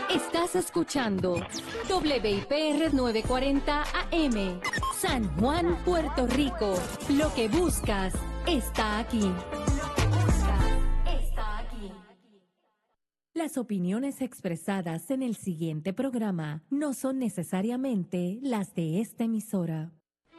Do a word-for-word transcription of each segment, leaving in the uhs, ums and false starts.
Estás escuchando W I P R novecientos cuarenta A M, San Juan, Puerto Rico. Lo que buscas está aquí. Está aquí. Las opiniones expresadas en el siguiente programa no son necesariamente las de esta emisora.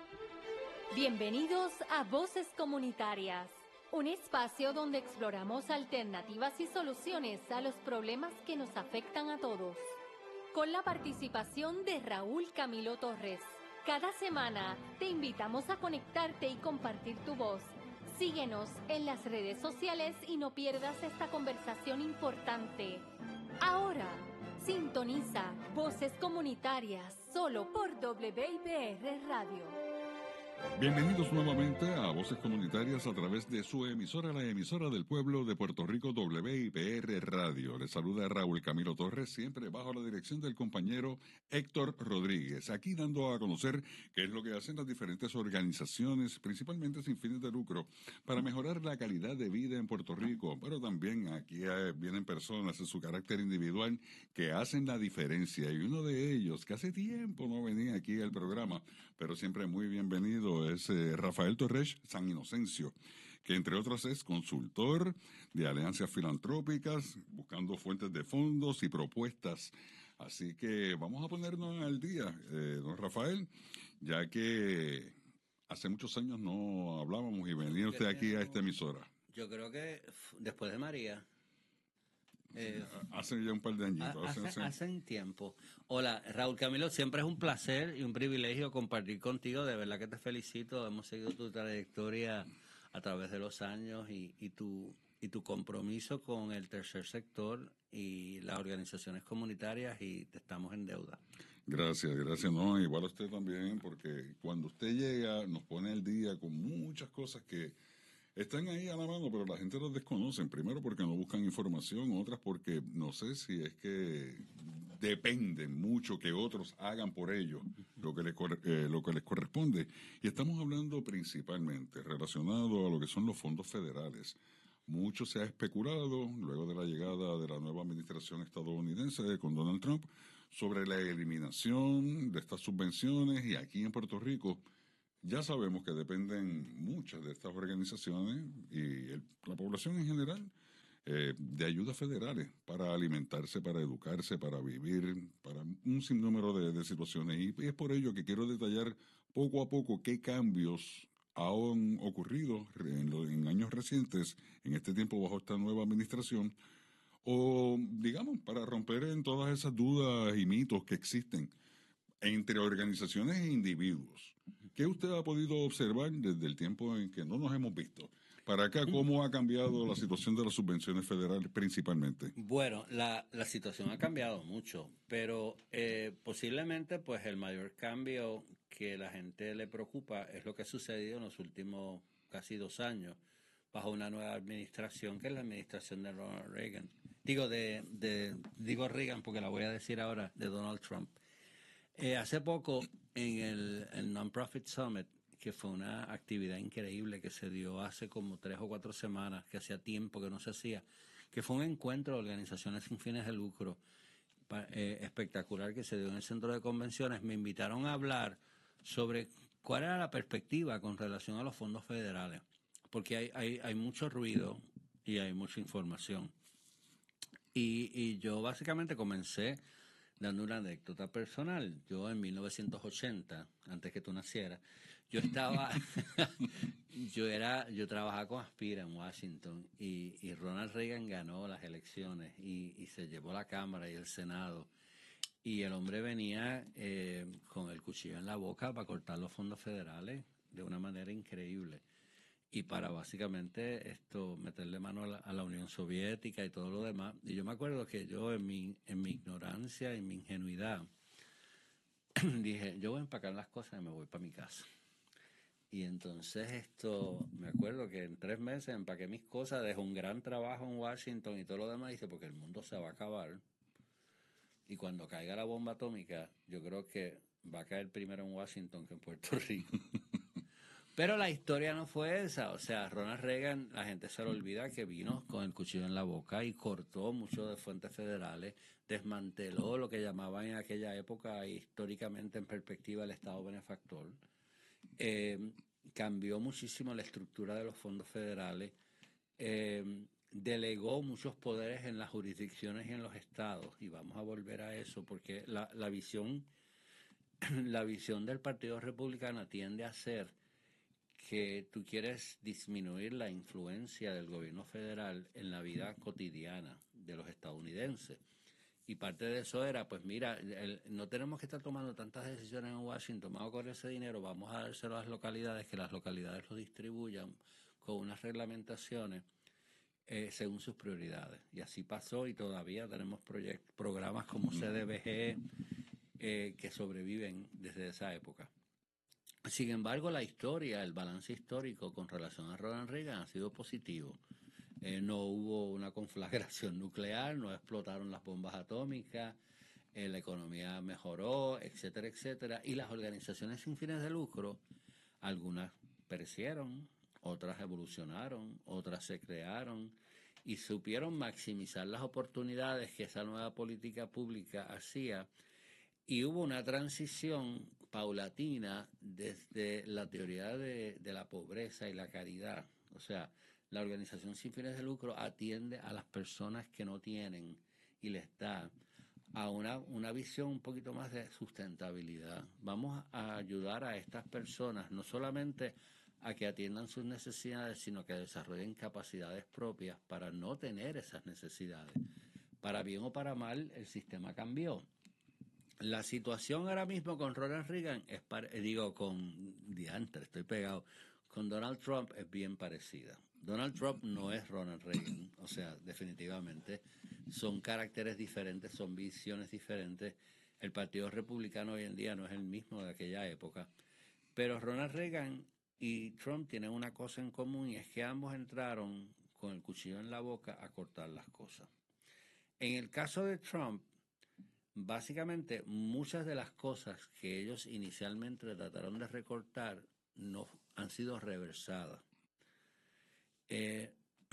Bienvenidos a Voces Comunitarias, un espacio donde exploramos alternativas y soluciones a los problemas que nos afectan a todos. Con la participación de Raúl Camilo Torres. Cada semana te invitamos a conectarte y compartir tu voz. Síguenos en las redes sociales y no pierdas esta conversación importante. Ahora, sintoniza Voces Comunitarias solo por W I P R Radio. Bienvenidos nuevamente a Voces Comunitarias a través de su emisora, la emisora del pueblo de Puerto Rico, W I P R Radio. Les saluda Raúl Camilo Torres, siempre bajo la dirección del compañero Héctor Rodríguez, aquí dando a conocer qué es lo que hacen las diferentes organizaciones, principalmente sin fines de lucro, para mejorar la calidad de vida en Puerto Rico, pero también aquí vienen personas en su carácter individual que hacen la diferencia, y uno de ellos, que hace tiempo no venía aquí al programa, pero siempre muy bienvenido, es eh, Rafael Torres San Inocencio, que entre otros es consultor de alianzas filantrópicas, buscando fuentes de fondos y propuestas. Así que vamos a ponernos al día, eh, don Rafael, ya que hace muchos años no hablábamos y venía usted aquí a esta emisora. Yo creo que después de María. Eh, hace ya un par de añitos. Hace, hace, hace un tiempo. Hola, Raúl Camilo, siempre es un placer y un privilegio compartir contigo. De verdad que te felicito. Hemos seguido tu trayectoria a través de los años y, y, tu, y tu compromiso con el tercer sector y las organizaciones comunitarias, y te estamos en deuda. Gracias, gracias. No, igual a usted también, porque cuando usted llega nos pone al día con muchas cosas que están ahí a la mano, pero la gente los desconoce. Primero porque no buscan información, otras porque no sé si es que dependen mucho que otros hagan por ellos lo que les, eh, lo que les corresponde. Y estamos hablando principalmente relacionado a lo que son los fondos federales. Mucho se ha especulado, luego de la llegada de la nueva administración estadounidense con Donald Trump, sobre la eliminación de estas subvenciones, y aquí en Puerto Rico ya sabemos que dependen muchas de estas organizaciones y el, la población en general eh, de ayudas federales para alimentarse, para educarse, para vivir, para un sinnúmero de, de situaciones. Y es por ello que quiero detallar poco a poco qué cambios han ocurrido en, lo, en años recientes, en este tiempo bajo esta nueva administración, o digamos, para romper en todas esas dudas y mitos que existen entre organizaciones e individuos. ¿Qué usted ha podido observar desde el tiempo en que no nos hemos visto para acá? ¿Cómo ha cambiado la situación de las subvenciones federales principalmente? Bueno, la, la situación ha cambiado mucho, pero eh, posiblemente pues el mayor cambio que la gente le preocupa es lo que ha sucedido en los últimos casi dos años bajo una nueva administración, que es la administración de Ronald Reagan. Digo, de, de, digo Reagan porque la voy a decir ahora, de Donald Trump. Eh, hace poco, en el, el Non-Profit Summit, que fue una actividad increíble que se dio hace como tres o cuatro semanas, que hacía tiempo que no se hacía, que fue un encuentro de organizaciones sin fines de lucro eh, espectacular que se dio en el centro de convenciones, me invitaron a hablar sobre cuál era la perspectiva con relación a los fondos federales, porque hay, hay, hay mucho ruido y hay mucha información. Y, y yo básicamente comencé dando una anécdota personal. Yo en mil novecientos ochenta, antes que tú nacieras, yo estaba, yo era, yo trabajaba con Aspira en Washington, y, y Ronald Reagan ganó las elecciones y, y se llevó la Cámara y el Senado. Y el hombre venía eh, con el cuchillo en la boca para cortar los fondos federales de una manera increíble. Y para básicamente esto meterle mano a la, a la Unión Soviética y todo lo demás. Y yo me acuerdo que yo en mi, en mi ignorancia y mi ingenuidad dije, yo voy a empacar las cosas y me voy para mi casa. Y entonces esto, me acuerdo que en tres meses empaqué mis cosas, dejé un gran trabajo en Washington y todo lo demás, dije, porque el mundo se va a acabar. Y cuando caiga la bomba atómica, yo creo que va a caer primero en Washington que en Puerto Rico. Pero la historia no fue esa. O sea, Ronald Reagan, la gente se le olvida que vino con el cuchillo en la boca y cortó mucho de fuentes federales, desmanteló lo que llamaban en aquella época, históricamente en perspectiva, el Estado benefactor. Eh, cambió muchísimo la estructura de los fondos federales, eh, delegó muchos poderes en las jurisdicciones y en los estados, y vamos a volver a eso, porque la, la visión la visión del Partido Republicano tiende a ser que tú quieres disminuir la influencia del gobierno federal en la vida cotidiana de los estadounidenses. Y parte de eso era, pues mira, el, no tenemos que estar tomando tantas decisiones en Washington, vamos a correr ese dinero, vamos a dárselo a las localidades, que las localidades lo distribuyan con unas reglamentaciones eh, según sus prioridades. Y así pasó, y todavía tenemos programas como C D B G eh, que sobreviven desde esa época. Sin embargo, la historia, el balance histórico con relación a Ronald Reagan ha sido positivo. Eh, no hubo una conflagración nuclear, no explotaron las bombas atómicas, eh, la economía mejoró, etcétera, etcétera. Y las organizaciones sin fines de lucro, algunas perecieron, otras evolucionaron, otras se crearon y supieron maximizar las oportunidades que esa nueva política pública hacía. Y hubo una transición paulatina desde la teoría de, de la pobreza y la caridad. O sea, la organización sin fines de lucro atiende a las personas que no tienen y les da a una, una visión un poquito más de sustentabilidad. Vamos a ayudar a estas personas no solamente a que atiendan sus necesidades, sino que desarrollen capacidades propias para no tener esas necesidades. Para bien o para mal, el sistema cambió. La situación ahora mismo con Ronald Reagan, es para, digo, con diantre, estoy pegado, con Donald Trump es bien parecida. Donald Trump no es Ronald Reagan, o sea, definitivamente son caracteres diferentes, son visiones diferentes. El Partido Republicano hoy en día no es el mismo de aquella época, pero Ronald Reagan y Trump tienen una cosa en común, y es que ambos entraron con el cuchillo en la boca a cortar las cosas. En el caso de Trump, básicamente muchas de las cosas que ellos inicialmente trataron de recortar no han sido reversadas. Eh,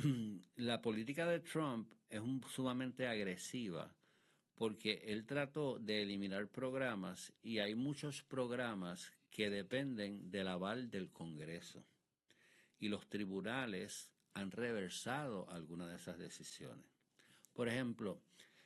la política de Trump es un, sumamente agresiva, porque él trató de eliminar programas, y hay muchos programas que dependen del aval del Congreso, y los tribunales han reversado algunas de esas decisiones. Por ejemplo,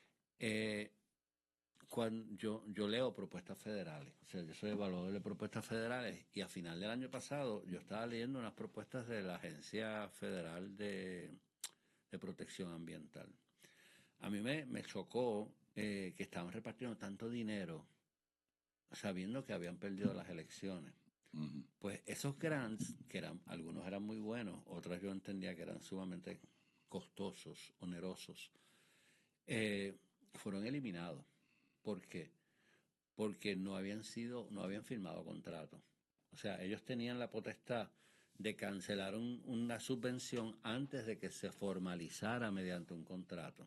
eh, cuando yo, yo leo propuestas federales, o sea, yo soy evaluador de propuestas federales, y a final del año pasado yo estaba leyendo unas propuestas de la Agencia Federal de, de Protección Ambiental. A mí me, me chocó eh, que estaban repartiendo tanto dinero sabiendo que habían perdido las elecciones. Uh-huh. Pues esos grants, que eran, algunos eran muy buenos, otros yo entendía que eran sumamente costosos, onerosos, eh, fueron eliminados. ¿Por qué? Porque no habían sido, no habían firmado contrato. O sea, ellos tenían la potestad de cancelar un, una subvención antes de que se formalizara mediante un contrato.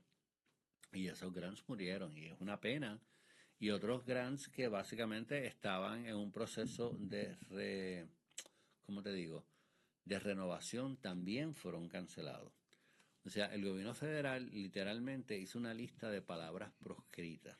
Y esos grants murieron, y es una pena. Y otros grants que básicamente estaban en un proceso de, re, ¿cómo te digo?, de renovación, también fueron cancelados. O sea, el gobierno federal literalmente hizo una lista de palabras proscritas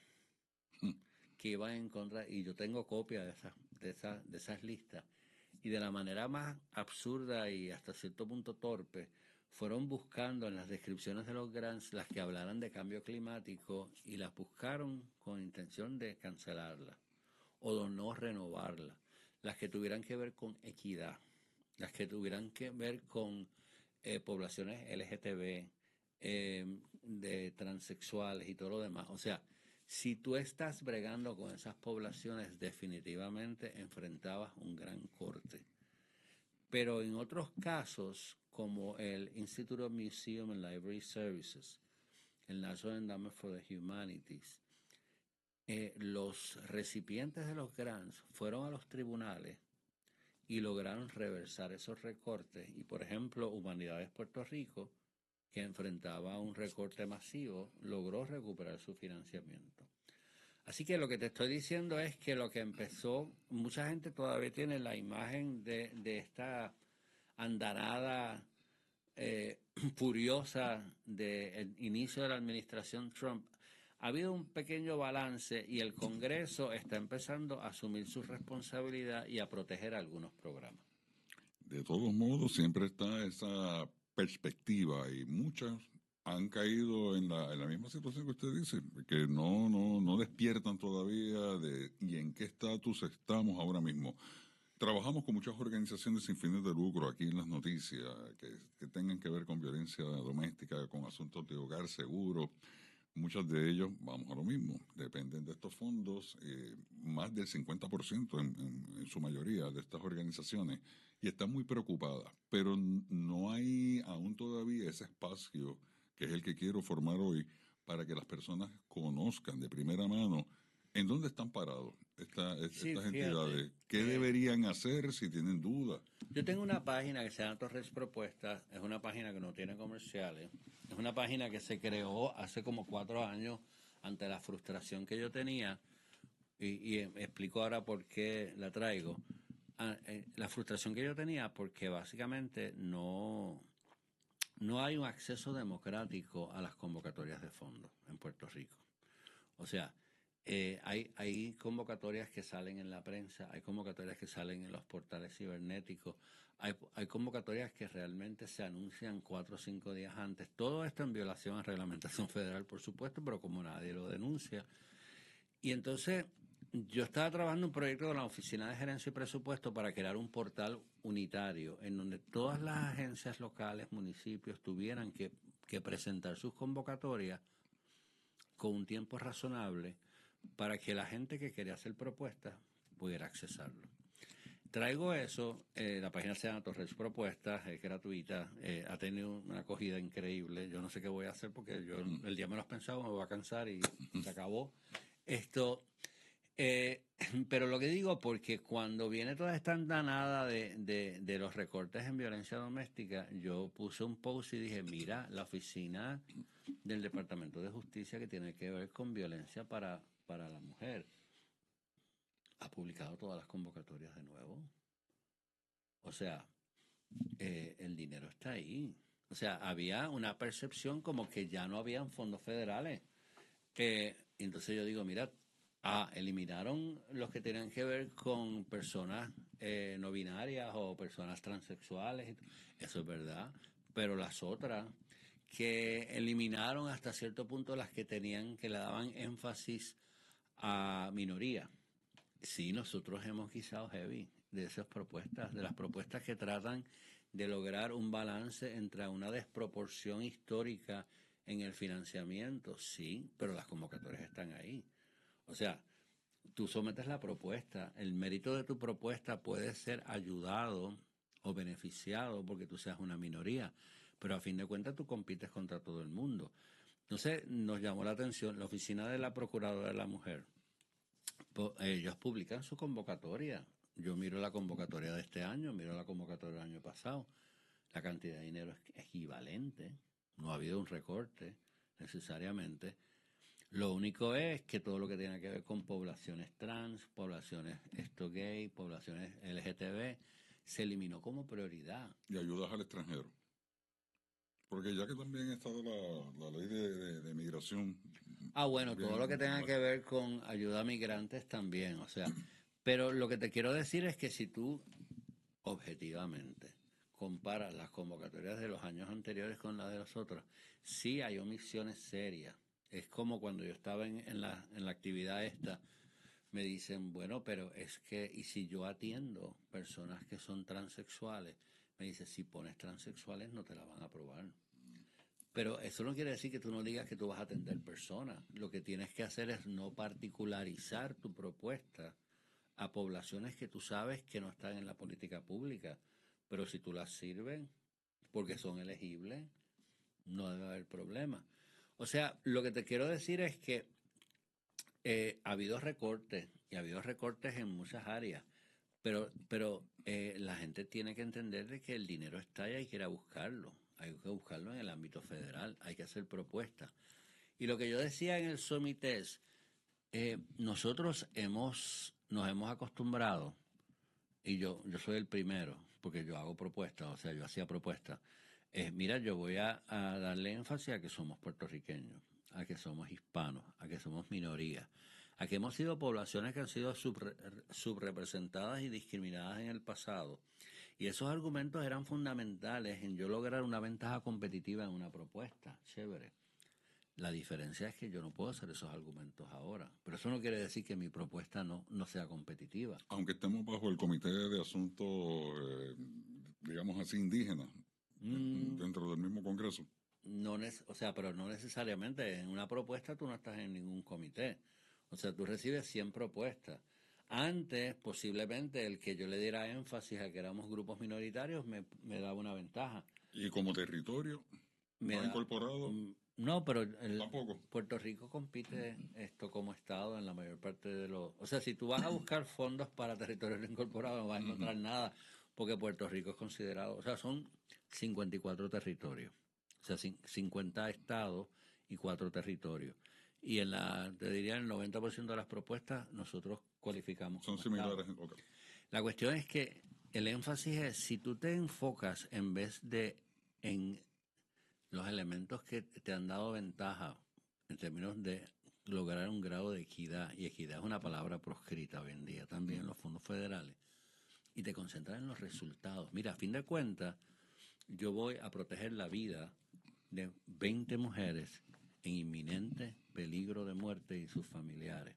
que iban en contra, y yo tengo copia de esas, de esas, de esas listas, y de la manera más absurda y hasta cierto punto torpe, fueron buscando en las descripciones de los grants las que hablaran de cambio climático, y las buscaron con intención de cancelarlas o de no renovarlas. Las que tuvieran que ver con equidad, las que tuvieran que ver con eh, poblaciones L G T B, eh, de transexuales y todo lo demás. O sea, si tú estás bregando con esas poblaciones, definitivamente enfrentabas un gran corte. Pero en otros casos, como el Institute of Museum and Library Services, el National Endowment for the Humanities, eh, los recipientes de los grants fueron a los tribunales y lograron reversar esos recortes. Y, por ejemplo, Humanidades Puerto Rico, que enfrentaba un recorte masivo, logró recuperar su financiamiento. Así que lo que te estoy diciendo es que lo que empezó, mucha gente todavía tiene la imagen de, de esta andanada eh, furiosa del inicio de la administración Trump. Ha habido un pequeño balance y el Congreso está empezando a asumir su responsabilidad y a proteger algunos programas. De todos modos, siempre está esa perspectiva y muchas han caído en la, en la misma situación que usted dice, que no, no, no despiertan todavía de y en qué estatus estamos ahora mismo. Trabajamos con muchas organizaciones sin fines de lucro aquí en las noticias que, que tengan que ver con violencia doméstica, con asuntos de hogar seguro. Muchos de ellos, vamos a lo mismo, dependen de estos fondos, eh, más del cincuenta por ciento en, en, en su mayoría de estas organizaciones, y están muy preocupadas, pero no hay aún todavía ese espacio que es el que quiero formar hoy para que las personas conozcan de primera mano en dónde están parados esta, Sí, estas fíjate, entidades, qué eh, deberían hacer si tienen dudas. Yo tengo una página que se llama Torres Propuestas, es una página que no tiene comerciales, es una página que se creó hace como cuatro años ante la frustración que yo tenía, y, y explico ahora por qué la traigo. Ah, eh, la frustración que yo tenía porque básicamente no, no hay un acceso democrático a las convocatorias de fondos en Puerto Rico. O sea, eh, hay, hay convocatorias que salen en la prensa, hay convocatorias que salen en los portales cibernéticos, hay, hay convocatorias que realmente se anuncian cuatro o cinco días antes. Todo esto en violación a reglamentación federal, por supuesto, pero como nadie lo denuncia. Y entonces yo estaba trabajando en un proyecto con la Oficina de Gerencia y Presupuesto para crear un portal unitario en donde todas las agencias locales, municipios, tuvieran que, que presentar sus convocatorias con un tiempo razonable para que la gente que quería hacer propuestas pudiera accesarlo. Traigo eso, eh, la página se llama Torres Propuestas, es gratuita, eh, ha tenido una acogida increíble. Yo no sé qué voy a hacer porque yo el día menos pensado me voy a cansar y se acabó. Esto, eh, pero lo que digo, porque cuando viene toda esta andanada de, de, de los recortes en violencia doméstica, yo puse un post y dije, mira, la oficina del Departamento de Justicia que tiene que ver con violencia para, para la mujer ha publicado todas las convocatorias de nuevo. O sea, eh, el dinero está ahí. O sea, había una percepción como que ya no habían fondos federales. Eh, entonces yo digo, mira, ah, eliminaron los que tenían que ver con personas eh, no binarias o personas transexuales. Eso es verdad. Pero las otras, que eliminaron hasta cierto punto las que tenían, que le daban énfasis a minoría. Sí, nosotros hemos guisado heavy de esas propuestas, de las propuestas que tratan de lograr un balance entre una desproporción histórica en el financiamiento, sí, pero las convocatorias están ahí. O sea, tú sometes la propuesta, el mérito de tu propuesta puede ser ayudado o beneficiado porque tú seas una minoría, pero a fin de cuentas tú compites contra todo el mundo. Entonces nos llamó la atención la oficina de la Procuradora de la Mujer. Ellos publican su convocatoria. Yo miro la convocatoria de este año, miro la convocatoria del año pasado. La cantidad de dinero es equivalente. No ha habido un recorte necesariamente. Lo único es que todo lo que tiene que ver con poblaciones trans, poblaciones esto gay, poblaciones L G T B, se eliminó como prioridad. Y ayudas al extranjero. Porque ya que también ha estado la, la ley de, de, de migración. Ah, bueno, bien, todo lo que tenga más que ver con ayuda a migrantes también, o sea, pero lo que te quiero decir es que si tú objetivamente comparas las convocatorias de los años anteriores con las de los otros, sí hay omisiones serias. Es como cuando yo estaba en, en, la, en la actividad esta, me dicen, bueno, pero es que, y si yo atiendo personas que son transexuales, me dice, si pones transexuales no te la van a aprobar. Pero eso no quiere decir que tú no digas que tú vas a atender personas. Lo que tienes que hacer es no particularizar tu propuesta a poblaciones que tú sabes que no están en la política pública. Pero si tú las sirves porque son elegibles, no debe haber problema. O sea, lo que te quiero decir es que eh, ha habido recortes, y ha habido recortes en muchas áreas, pero, pero eh, la gente tiene que entender de que el dinero está ahí y hay que ir a buscarlo. Hay que buscarlo en el ámbito federal, hay que hacer propuestas. Y lo que yo decía en el Summit es, Eh, nosotros hemos, nos hemos acostumbrado, y yo, yo soy el primero, porque yo hago propuestas, o sea, yo hacía propuestas. Eh, mira, yo voy a, a darle énfasis a que somos puertorriqueños, a que somos hispanos, a que somos minorías, a que hemos sido poblaciones que han sido subre, subrepresentadas y discriminadas en el pasado. Y esos argumentos eran fundamentales en yo lograr una ventaja competitiva en una propuesta. Chévere. La diferencia es que yo no puedo hacer esos argumentos ahora. Pero eso no quiere decir que mi propuesta no, no sea competitiva. Aunque estemos bajo el Comité de Asuntos, eh, digamos así, indígenas, mm. dentro del mismo Congreso. No, o sea, pero no necesariamente. En una propuesta tú no estás en ningún comité. O sea, tú recibes cien propuestas. Antes, posiblemente, el que yo le diera énfasis a que éramos grupos minoritarios me, me daba una ventaja. ¿Y como territorio? Me ¿No da, incorporado? No, pero el, tampoco. Puerto Rico compite esto como Estado en la mayor parte de los... O sea, si tú vas a buscar fondos para territorios no incorporados, no vas a encontrar uh-huh. nada, porque Puerto Rico es considerado... O sea, son cincuenta y cuatro territorios. O sea, cincuenta estados y cuatro territorios. Y en la, te diría, el noventa por ciento de las propuestas nosotros cualificamos. Son similares. Okay. La cuestión es que el énfasis es, si tú te enfocas en vez de en los elementos que te han dado ventaja en términos de lograr un grado de equidad, y equidad es una palabra proscrita hoy en día también en los fondos federales, y te concentras en los resultados. Mira, a fin de cuentas, yo voy a proteger la vida de veinte mujeres en inminente peligro de muerte y sus familiares.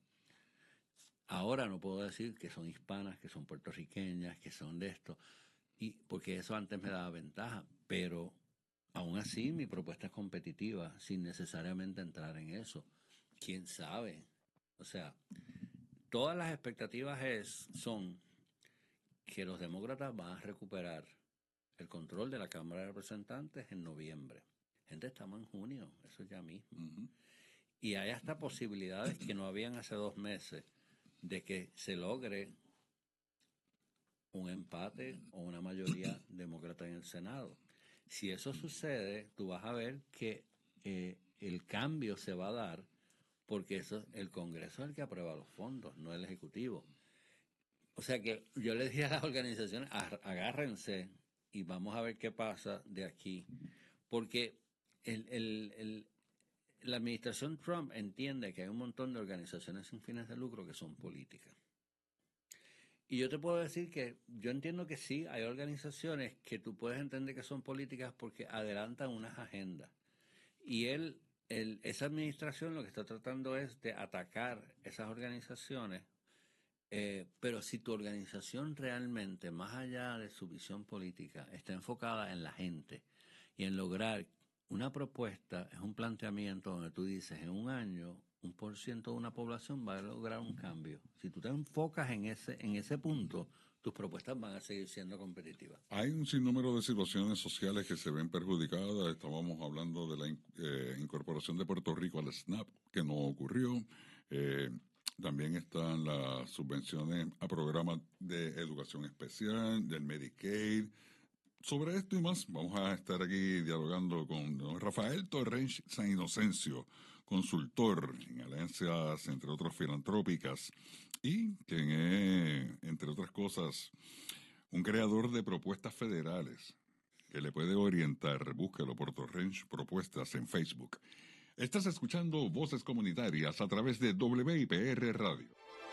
Ahora no puedo decir que son hispanas, que son puertorriqueñas, que son de esto, y porque eso antes me daba ventaja, pero aún así mi propuesta es competitiva, sin necesariamente entrar en eso. ¿Quién sabe? O sea, todas las expectativas es, son que los demócratas van a recuperar el control de la Cámara de Representantes en noviembre. Gente, estamos en junio, eso ya mismo. Uh-huh. Y hay hasta posibilidades que no habían hace dos meses de que se logre un empate o una mayoría demócrata en el Senado. Si eso sucede, tú vas a ver que eh, el cambio se va a dar porque eso, el Congreso es el que aprueba los fondos, no el Ejecutivo. O sea que yo le dije a las organizaciones, agárrense y vamos a ver qué pasa de aquí. Porque el, el, el, la administración Trump entiende que hay un montón de organizaciones sin fines de lucro que son políticas. Y yo te puedo decir que yo entiendo que sí, hay organizaciones que tú puedes entender que son políticas porque adelantan unas agendas. Y él, él, esa administración lo que está tratando es de atacar esas organizaciones, eh, pero si tu organización realmente, más allá de su visión política, está enfocada en la gente y en lograr una propuesta, es un planteamiento donde tú dices, en un año, un por ciento de una población va a lograr un cambio. Si tú te enfocas en ese, en ese punto, tus propuestas van a seguir siendo competitivas. Hay un sinnúmero de situaciones sociales que se ven perjudicadas. Estábamos hablando de la in, eh, incorporación de Puerto Rico al SNAP, que no ocurrió. Eh, también están las subvenciones a programas de educación especial, del Medicaid. Sobre esto y más, vamos a estar aquí dialogando con don Rafael Torrens San Inocencio, consultor en alianzas, entre otras, filantrópicas, y quien es, entre otras cosas, un creador de propuestas federales que le puede orientar. Búsquelo por Torrens Propuestas en Facebook. Estás escuchando Voces Comunitarias a través de W I P R Radio.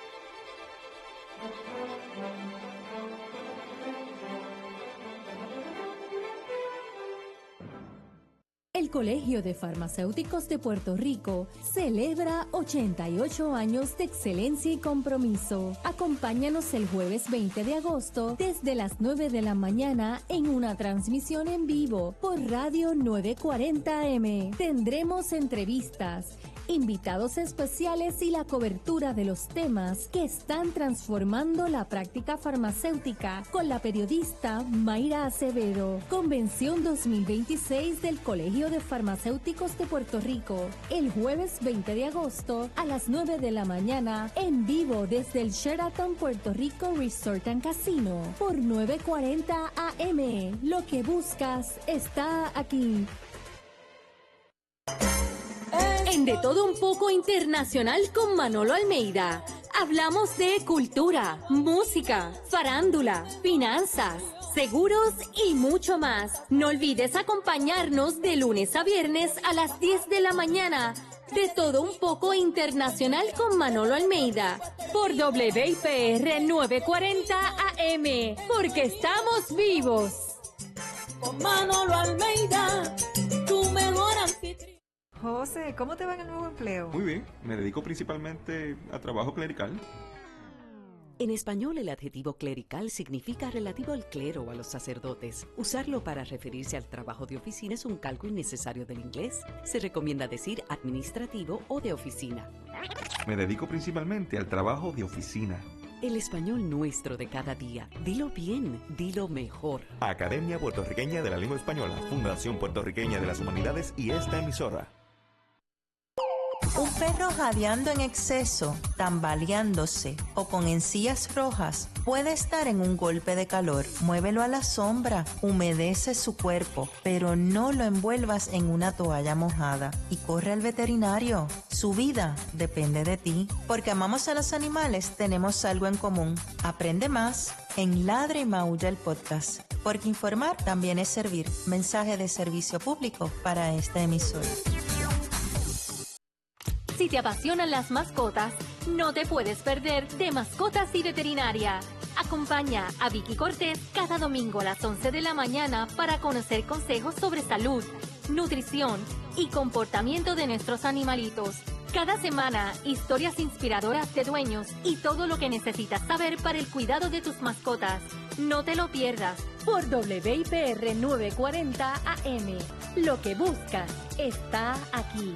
El Colegio de Farmacéuticos de Puerto Rico celebra ochenta y ocho años de excelencia y compromiso. Acompáñanos el jueves veinte de agosto desde las nueve de la mañana en una transmisión en vivo por Radio nueve cuarenta A M. Tendremos entrevistas, invitados especiales y la cobertura de los temas que están transformando la práctica farmacéutica con la periodista Mayra Acevedo. Convención dos mil veintiséis del Colegio de Farmacéuticos de Puerto Rico, el jueves veinte de agosto a las nueve de la mañana en vivo desde el Sheraton Puerto Rico Resort and Casino por nueve cuarenta A M. Lo que buscas está aquí. En De Todo Un Poco Internacional con Manolo Almeida, hablamos de cultura, música, farándula, finanzas, seguros y mucho más. No olvides acompañarnos de lunes a viernes a las diez de la mañana. De Todo Un Poco Internacional con Manolo Almeida por W I P R novecientos cuarenta A M, porque estamos vivos. Con Manolo Almeida, tu mejor anfitrión. José, ¿cómo te va en el nuevo empleo? Muy bien, me dedico principalmente a trabajo clerical. En español, el adjetivo clerical significa relativo al clero o a los sacerdotes. Usarlo para referirse al trabajo de oficina es un calco innecesario del inglés. Se recomienda decir administrativo o de oficina. Me dedico principalmente al trabajo de oficina. El español nuestro de cada día. Dilo bien, dilo mejor. Academia Puertorriqueña de la Lengua Española, Fundación Puertorriqueña de las Humanidades y esta emisora. Un perro jadeando en exceso, tambaleándose o con encías rojas puede estar en un golpe de calor. Muévelo a la sombra, humedece su cuerpo, pero no lo envuelvas en una toalla mojada y corre al veterinario. Su vida depende de ti. Porque amamos a los animales, tenemos algo en común. Aprende más en Ladra y Maulla el podcast. Porque informar también es servir. Mensaje de servicio público para esta emisora. Si te apasionan las mascotas, no te puedes perder de Mascotas y Veterinaria. Acompaña a Vicky Cortés cada domingo a las once de la mañana para conocer consejos sobre salud, nutrición y comportamiento de nuestros animalitos. Cada semana, historias inspiradoras de dueños y todo lo que necesitas saber para el cuidado de tus mascotas. No te lo pierdas por W I P R novecientos cuarenta A M. Lo que buscas está aquí.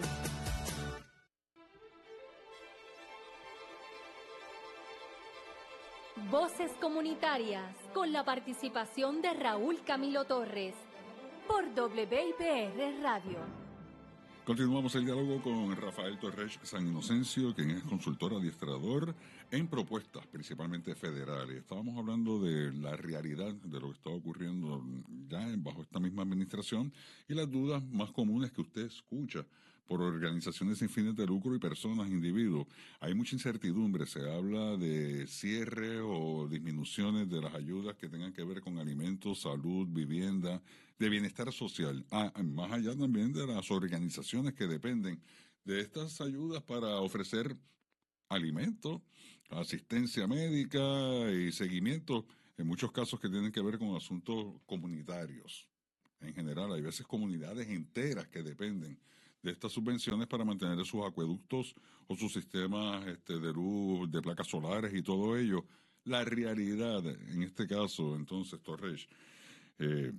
Voces comunitarias con la participación de Raúl Camilo Torres por W I P R Radio. Continuamos el diálogo con Rafael Torres San Inocencio, quien es consultor adiestrador en propuestas, principalmente federales. Estábamos hablando de la realidad de lo que está ocurriendo ya bajo esta misma administración y las dudas más comunes que usted escucha por organizaciones sin fines de lucro y personas, individuos. Hay mucha incertidumbre, se habla de cierre o disminuciones de las ayudas que tengan que ver con alimentos, salud, vivienda, de bienestar social. Ah, más allá también de las organizaciones que dependen de estas ayudas para ofrecer alimentos, asistencia médica y seguimiento, en muchos casos que tienen que ver con asuntos comunitarios. En general, hay veces comunidades enteras que dependen de estas subvenciones para mantener sus acueductos o sus sistemas este, de luz, de placas solares y todo ello. La realidad, en este caso, entonces, Torres, eh,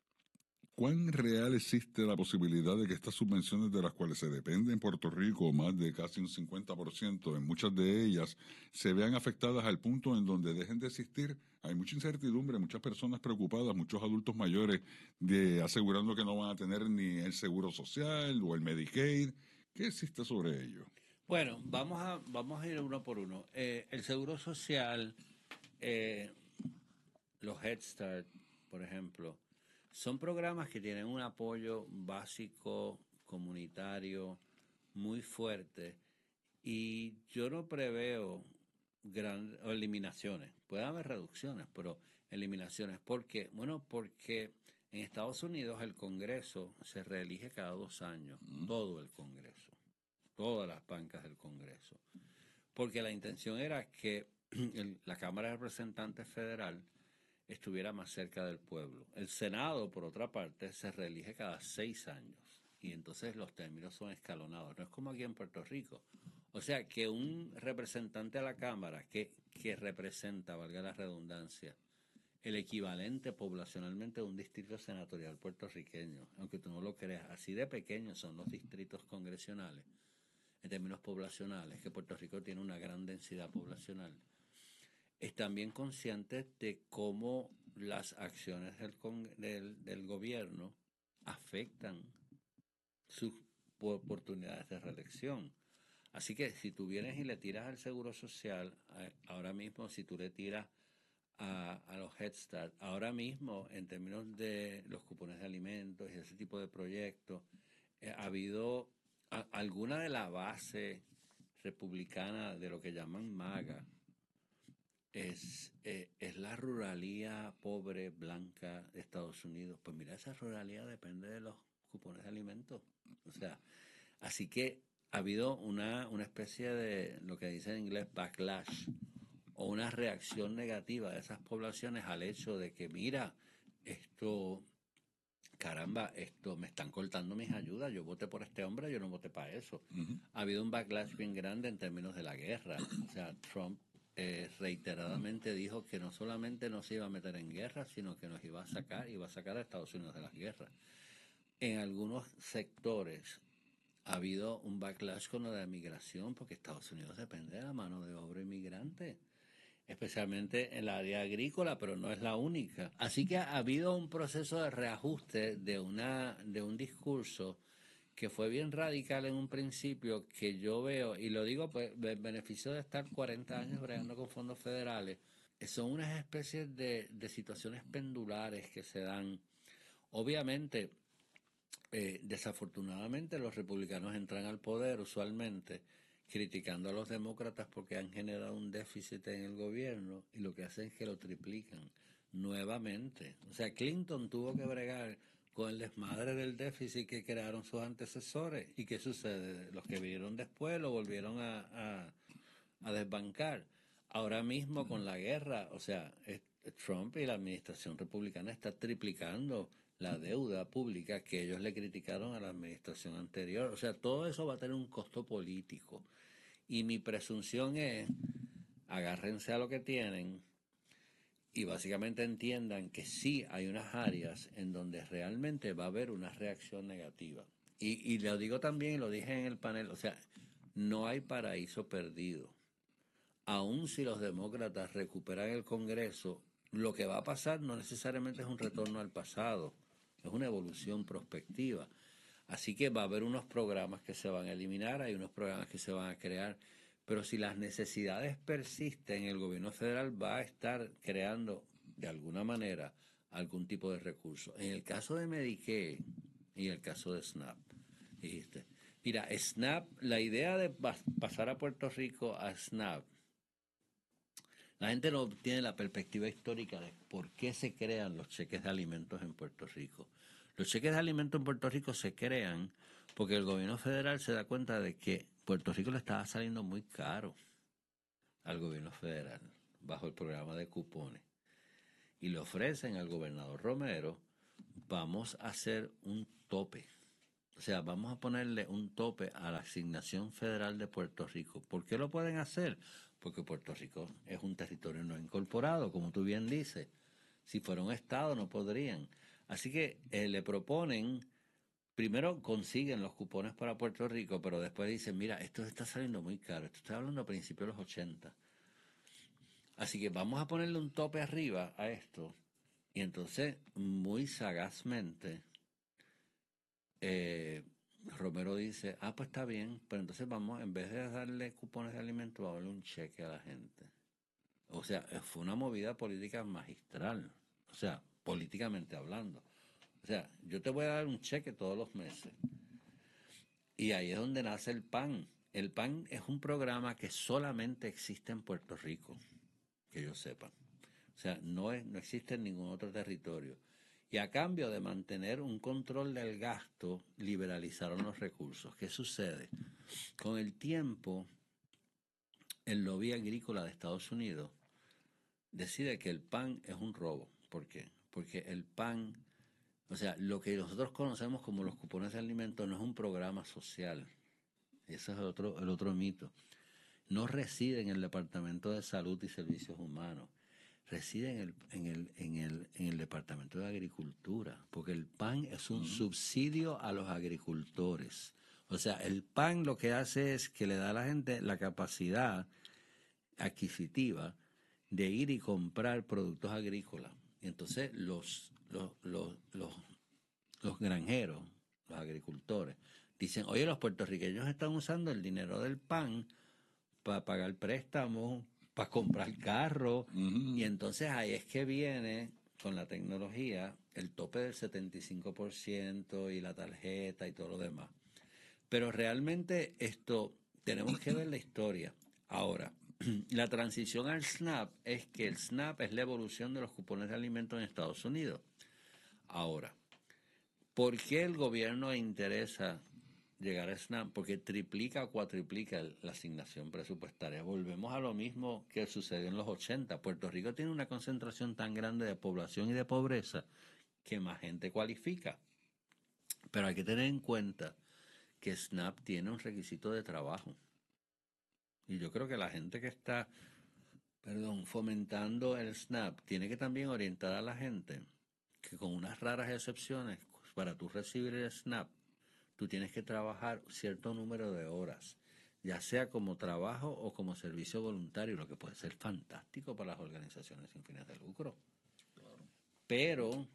¿cuán real existe la posibilidad de que estas subvenciones de las cuales se depende en Puerto Rico, más de casi un cincuenta por ciento, en muchas de ellas, se vean afectadas al punto en donde dejen de existir? Hay mucha incertidumbre, muchas personas preocupadas, muchos adultos mayores de asegurando que no van a tener ni el seguro social o el Medicaid. ¿Qué existe sobre ello? Bueno, vamos a vamos a ir uno por uno. Eh, el seguro social, eh, los Head Start, por ejemplo, son programas que tienen un apoyo básico, comunitario, muy fuerte, y yo no preveo grandes eliminaciones. Puede haber reducciones, pero eliminaciones. ¿Por qué? Bueno, porque en Estados Unidos el Congreso se reelige cada dos años, mm. todo el Congreso, todas las bancas del Congreso, porque la intención era que el, la Cámara de Representantes Federal estuviera más cerca del pueblo. El Senado, por otra parte, se reelige cada seis años y entonces los términos son escalonados. No es como aquí en Puerto Rico. O sea, que un representante a la Cámara que, que representa, valga la redundancia, el equivalente poblacionalmente de un distrito senatorial puertorriqueño, aunque tú no lo creas, así de pequeños son los distritos congresionales, en términos poblacionales, que Puerto Rico tiene una gran densidad poblacional. Están bien conscientes de cómo las acciones del, del, del gobierno afectan sus oportunidades de reelección. Así que si tú vienes y le tiras al Seguro Social, ahora mismo si tú le tiras a, a los Head Start, ahora mismo en términos de los cupones de alimentos y ese tipo de proyectos, eh, ha habido a, alguna de la base republicana de lo que llaman MAGA es, eh, es la ruralía pobre, blanca de Estados Unidos. Pues mira, esa ruralía depende de los cupones de alimentos. O sea, así que ha habido una, una especie de, lo que dice en inglés, backlash, o una reacción negativa de esas poblaciones al hecho de que, mira, esto, caramba, esto, me están cortando mis ayudas, yo voté por este hombre, yo no voté para eso. Uh-huh. Ha habido un backlash bien grande en términos de la guerra. O sea, Trump eh, reiteradamente dijo que no solamente nos iba a meter en guerra, sino que nos iba a sacar, iba a sacar a Estados Unidos de las guerras. En algunos sectores ha habido un backlash con lo de la migración, porque Estados Unidos depende de la mano de obra inmigrante, especialmente en la área agrícola, pero no es la única. Así que ha habido un proceso de reajuste de, una, de un discurso que fue bien radical en un principio, que yo veo, y lo digo pues el beneficio de estar cuarenta años bregando con fondos federales, son unas especies de, de situaciones pendulares que se dan. Obviamente, Eh, desafortunadamente los republicanos entran al poder usualmente criticando a los demócratas porque han generado un déficit en el gobierno y lo que hacen es que lo triplican nuevamente. O sea, Clinton tuvo que bregar con el desmadre del déficit que crearon sus antecesores. ¿Y qué sucede? Los que vinieron después lo volvieron a, a, a desbancar. Ahora mismo con la guerra, o sea, Trump y la administración republicana está triplicando la deuda pública que ellos le criticaron a la administración anterior. O sea, todo eso va a tener un costo político. Y mi presunción es, agárrense a lo que tienen y básicamente entiendan que sí hay unas áreas en donde realmente va a haber una reacción negativa. Y, y lo digo también, lo dije en el panel, o sea, no hay paraíso perdido. Aun si los demócratas recuperan el Congreso, lo que va a pasar no necesariamente es un retorno al pasado. Es una evolución prospectiva. Así que va a haber unos programas que se van a eliminar, hay unos programas que se van a crear, pero si las necesidades persisten, el gobierno federal va a estar creando, de alguna manera, algún tipo de recurso. En el caso de Medicaid y el caso de SNAP, dijiste, mira, SNAP, la idea de pasar a Puerto Rico a SNAP, la gente no tiene la perspectiva histórica de por qué se crean los cheques de alimentos en Puerto Rico. Los cheques de alimentos en Puerto Rico se crean porque el gobierno federal se da cuenta de que Puerto Rico le estaba saliendo muy caro al gobierno federal bajo el programa de cupones. Y le ofrecen al gobernador Romero, vamos a hacer un tope. O sea, vamos a ponerle un tope a la asignación federal de Puerto Rico. ¿Por qué lo pueden hacer? Porque Puerto Rico es un territorio no incorporado, como tú bien dices. Si fuera un estado no podrían. Así que eh, le proponen, primero consiguen los cupones para Puerto Rico, pero después dicen, mira, esto está saliendo muy caro. Esto está hablando a principios de los ochenta. Así que vamos a ponerle un tope arriba a esto. Y entonces, muy sagazmente, eh, Romero dice, ah, pues está bien, pero entonces vamos, en vez de darle cupones de alimentos, vamos a darle un cheque a la gente. O sea, fue una movida política magistral, o sea, políticamente hablando. O sea, yo te voy a dar un cheque todos los meses. Y ahí es donde nace el P A N. El P A N es un programa que solamente existe en Puerto Rico, que yo sepa. O sea, no, es, no existe en ningún otro territorio. Y a cambio de mantener un control del gasto, liberalizaron los recursos. ¿Qué sucede? Con el tiempo, el lobby agrícola de Estados Unidos decide que el P A N es un robo. ¿Por qué? Porque el P A N, o sea, lo que nosotros conocemos como los cupones de alimentos no es un programa social. Ese es el otro, el otro mito. No reside en el Departamento de Salud y Servicios Humanos. Reside en el, en el, en el, en el Departamento de Agricultura, porque el P A N es un uh-huh. subsidio a los agricultores. O sea, el P A N lo que hace es que le da a la gente la capacidad adquisitiva de ir y comprar productos agrícolas. Y entonces los, los, los, los, los granjeros, los agricultores, dicen, oye, los puertorriqueños están usando el dinero del P A N para pagar préstamos, para comprar carro, uh-huh. y entonces ahí es que viene con la tecnología el tope del setenta y cinco por ciento y la tarjeta y todo lo demás. Pero realmente esto, tenemos que ver la historia. Ahora, la transición al SNAP es que el SNAP es la evolución de los cupones de alimentos en Estados Unidos. Ahora, ¿por qué el gobierno interesa llegar a SNAP? Porque triplica o cuatriplica la asignación presupuestaria. Volvemos a lo mismo que sucedió en los ochenta. Puerto Rico tiene una concentración tan grande de población y de pobreza que más gente cualifica. Pero hay que tener en cuenta que SNAP tiene un requisito de trabajo. Y yo creo que la gente que está, perdón, fomentando el SNAP tiene que también orientar a la gente que, con unas raras excepciones, para tú recibir el SNAP, tú tienes que trabajar cierto número de horas, ya sea como trabajo o como servicio voluntario, lo que puede ser fantástico para las organizaciones sin fines de lucro. Claro. Pero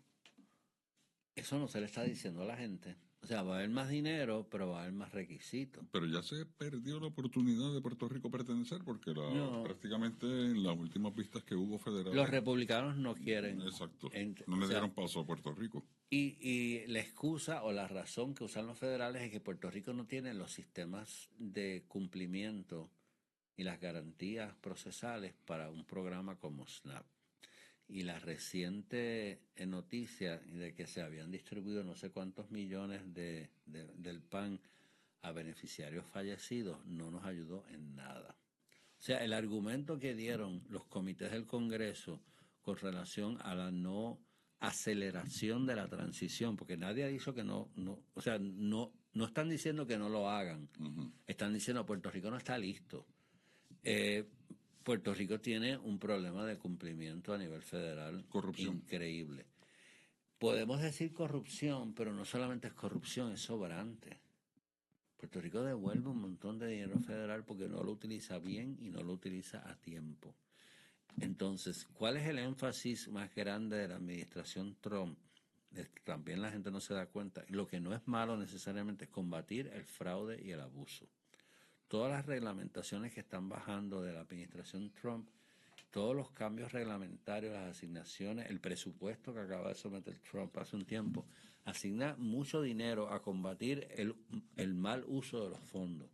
eso no se le está diciendo a la gente. O sea, va a haber más dinero, pero va a haber más requisitos. Pero ya se perdió la oportunidad de Puerto Rico pertenecer, porque la, no. prácticamente en las últimas vistas que hubo federales... Los republicanos no quieren... Exacto. Ent- no le o sea, dieron paso a Puerto Rico. Y, y la excusa o la razón que usan los federales es que Puerto Rico no tiene los sistemas de cumplimiento y las garantías procesales para un programa como SNAP. Y la reciente noticia de que se habían distribuido no sé cuántos millones de, de, del P A N a beneficiarios fallecidos no nos ayudó en nada. O sea, el argumento que dieron los comités del Congreso con relación a la no aceleración de la transición, porque nadie ha dicho que no, no o sea, no, no están diciendo que no lo hagan, uh-huh. Están diciendo Puerto Rico no está listo. Eh, Puerto Rico tiene un problema de cumplimiento a nivel federal corrupción increíble. Podemos decir corrupción, pero no solamente es corrupción, es sobrante. Puerto Rico devuelve un montón de dinero federal porque no lo utiliza bien y no lo utiliza a tiempo. Entonces, ¿cuál es el énfasis más grande de la administración Trump? También la gente no se da cuenta. Lo que no es malo necesariamente es combatir el fraude y el abuso. Todas las reglamentaciones que están bajando de la administración Trump, todos los cambios reglamentarios, las asignaciones, el presupuesto que acaba de someter Trump hace un tiempo, asigna mucho dinero a combatir el, el mal uso de los fondos.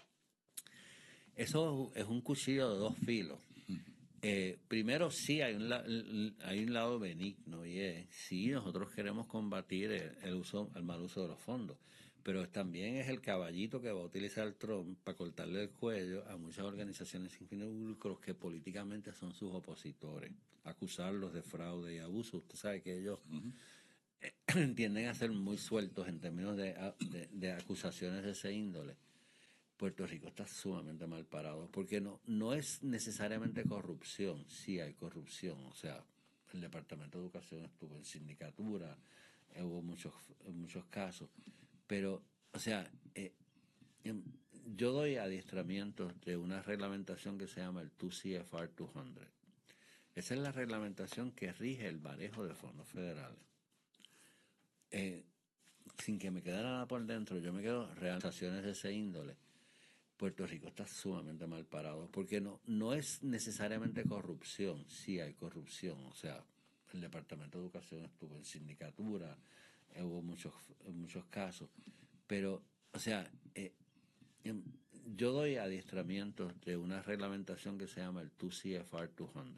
Eso es un cuchillo de dos filos. Eh, primero, sí hay un, la, hay un lado benigno y es, sí, nosotros queremos combatir el, el, uso, el mal uso de los fondos, pero también es el caballito que va a utilizar Trump para cortarle el cuello a muchas organizaciones sin fines de lucro que políticamente son sus opositores, acusarlos de fraude y abuso. Usted sabe que ellos uh-huh. eh, tienden a ser muy sueltos en términos de, de, de acusaciones de ese índole. Puerto Rico está sumamente mal parado, porque no, no es necesariamente corrupción, sí hay corrupción, o sea, el Departamento de Educación estuvo en sindicatura, eh, hubo muchos, muchos casos, pero, o sea, eh, yo doy adiestramientos de una reglamentación que se llama el dos C F R doscientos. Esa es la reglamentación que rige el manejo de fondos federales. Eh, sin que me quedara nada por dentro, yo me quedo realizaciones de ese índole. Puerto Rico está sumamente mal parado, porque no, no es necesariamente corrupción, sí hay corrupción, o sea, el Departamento de Educación estuvo en sindicatura, eh, hubo muchos, muchos casos, pero, o sea, eh, yo doy adiestramientos de una reglamentación que se llama el dos C F R doscientos.